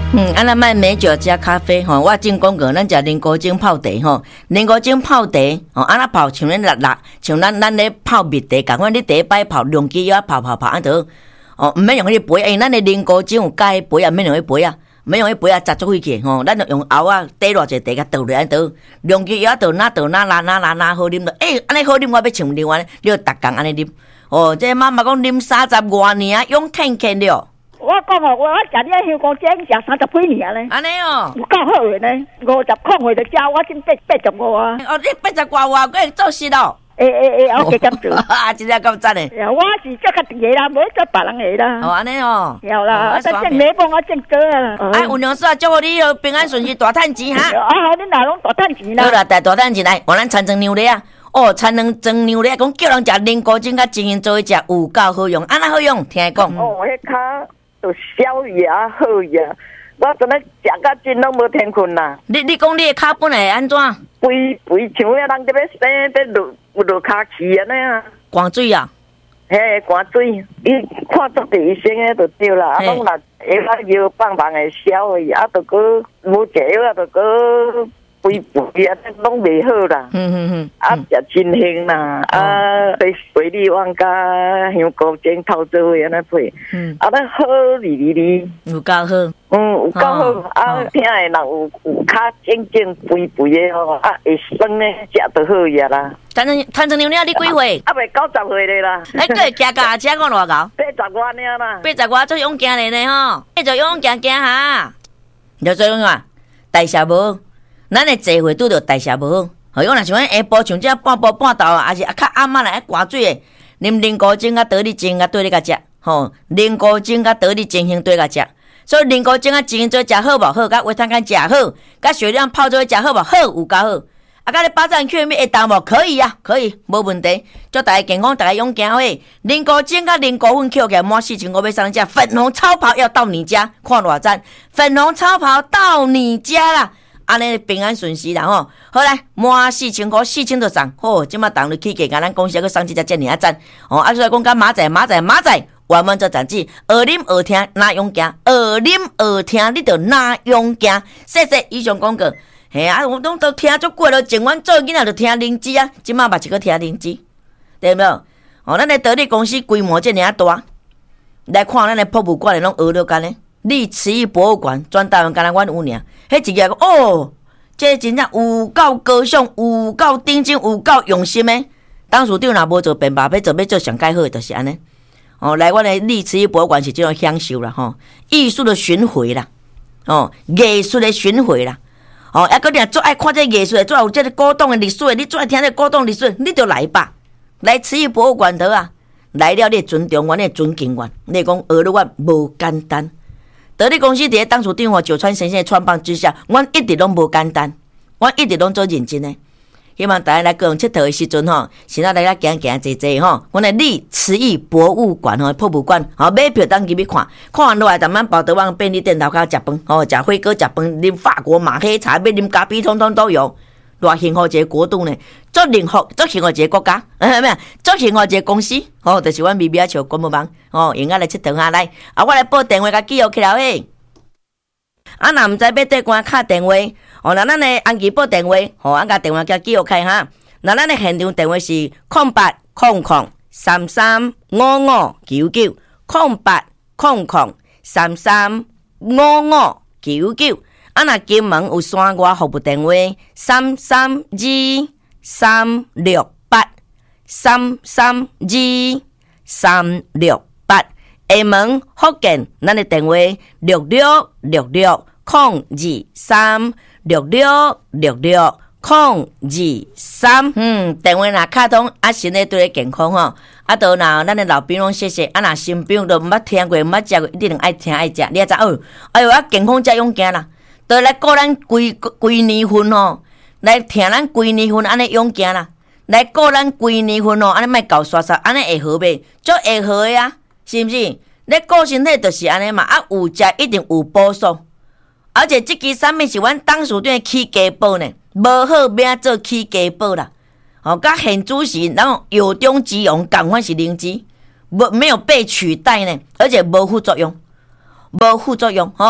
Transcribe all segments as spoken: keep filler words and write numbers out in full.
嗯，啊，咱卖美酒加咖啡吼，我正讲过，咱食菱膏精泡茶吼，菱膏精泡茶吼，安那泡像咱辣辣，像咱咱咧泡蜜茶，共款你第一摆泡两支药泡泡泡安得，哦，毋免用迄杯，因为咱的菱膏精有加迄杯啊，免用迄杯啊，免用迄杯啊，砸足费去吼，咱就用熬啊，滴偌济茶甲倒落安得，两支药倒哪倒哪拉哪拉哪好啉的，诶，安尼好啉我要像另外，你要逐工安尼啉，哦，这妈妈讲啉三十外年啊，用天天了。 我讲哦，我食你香港煎食三十几年咧， 安尼哦， 有够好诶呢，五十块岁就食，我真八八十五啊。 哦，你八十外外，佫做事咯。 诶诶诶，我加减做。 啊，真正咁赞诶！ 我是做家己诶啦，无做别人诶啦。 哦，安尼哦。 有啦，但正礼帮我正做啊。 哎，有娘说祝福你平安顺利，大赚钱哈。 啊，好，你哪拢大赚钱啦？ 好啦，大大赚钱来，我咱产成牛奶啊。哦，产能蒸牛奶，讲叫人食菱膏精甲精英做一食，有够好用，安那好用，听讲。 哦，迄骹就消牙好牙，我真诶食甲真拢无天困啦。 你你讲你诶骹本来安怎？ 肥肥像遐人伫要生伫落落骹气安尼啊。 寒水啊？ 嘿，寒水，伊看足地医生诶就对啦，啊，拢若药啊药棒棒会消诶，啊，著搁无食药啊，著搁。肥肥啊，拢袂好啦。嗯嗯嗯。啊，食真香啦。啊，对水里旺甲香菇精泡做伙安尼配。嗯。啊，咱好哩哩哩。 有够好。 嗯，有够好。啊，听诶人有有较正正肥肥诶吼，啊，会酸诶，食着好呀啦。 谈成谈成牛奶你几岁？ 啊，袂九十岁咧啦。 哎，佫会行驾车讲偌高？ 八十外尔啦。 八十外做勇行咧呢吼，你就勇行行哈。就做勇啊，代谢无。咱的坐会拄着代谢无好，好用若像下晡像这半晡半昼啊，还是啊较暗仔来寒水诶，啉菱膏精甲得力精甲对你甲食，吼，菱膏精甲得力精行对甲食，所以菱膏精甲精做食好无好，甲维他干食好，甲血量泡做食好无好，有够好。啊，甲你巴掌去面会动无？可以啊，可以，无问题。祝大家健康，大家勇行喂。菱膏精甲菱膏粉扣起来满四千五百三只，粉红超跑要到你家，看偌赞！粉红超跑到你家啦！安尼平安顺遂啦吼，好来满四千块，四千就送，好，即马当日起价，甲咱公司个送一只遮尔啊赞，哦，啊，所以讲甲马仔马仔马仔，原本做赞子，学啉学听哪勇行，学啉学听你着哪勇行，谢谢以上广告，嘿啊，我拢都听足过了，前阮做囡仔就听灵芝啊，即马嘛一个听灵芝，对无？哦，咱的得力公司规模遮尔啊大，来看咱的博物馆的拢学了干呢。立慈义博物馆，全台湾敢若阮有尔，迄一个哦，这真正有够高尚，有够顶真，有够用心诶。当初长若无做便罢，要做要做上介好诶，就是安尼。哦，来阮诶立慈义博物馆是这种享受啦，吼，艺术的巡回啦，哦，艺术的巡回啦，哦，抑个你若最爱看这艺术诶，最有这个古董诶历史诶，你最爱听这古董历史，你就来吧，来慈义博物馆头啊，来了你尊重阮，你尊敬阮，你讲学了阮无简单。得力公司伫当初长和九川先生的创办之下，阮一直拢无简单，阮一直拢做认真的。希望大家来高雄佚佗的时阵吼，先让大家行行坐坐吼。阮的立慈义博物馆吼，博物馆吼买票当入去看，看完落来，咱们包得往便利店头骹食饭，吼食火锅食饭，啉法国马黑茶，要啉咖啡，通通都有。偌幸福一个国度呢，足幸福，足幸福一个国家，哎咩？足幸福一个公司，吼，就是阮咪咪啊，像公务网，吼，用啊来佚佗下来，啊，我来报电话甲记录起来诶。啊，若毋知要对官敲电话，哦，那咱诶安记报电话，吼，啊，甲电话甲记录开哈。那咱诶现场电话是空八空空三三五五九九，空八空空三三五五九九。啊，若金门有线外服务电话三三二三六八三三二三六八，厦门福建咱的电话六六六六空二三六六六六空二三。嗯，电话若卡通，啊，身体对咧健康吼，啊，都若咱的老兵拢谢谢，啊，若新兵都毋捌听过，毋捌食过，一定爱听爱食，你也知哦。哎呦，啊，健康才勇行啦。都来过咱规规年份吼，来听咱规年份安尼勇行啦，来过咱规年份吼，安尼莫搞刷刷，安尼会好袂？足会好诶啊，是毋是？你顾身体就是安尼嘛，啊有食一定有补数，而且即支产品是阮董事长的起家宝呢，无好免做起家宝啦。哦，甲现主席然后有中之用，共款是灵芝，无没有被取代呢，而且无副作用。无副作用吼，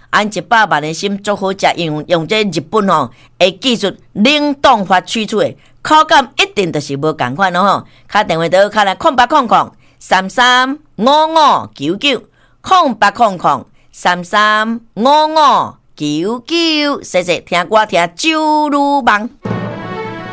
按一百万的心做好食，用用这日本吼的技术冷冻法取出的，口感一定就是无共款咯吼。打电话到卡来空八空空三三五五九九，空八空空三三五五九九，谢谢听歌听酒如梦。